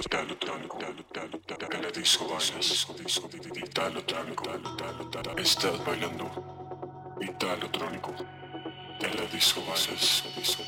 Italo-trónico, en la disco bailas. Italo-trónico, estás bailando. Italo-trónico, en la disco bailas.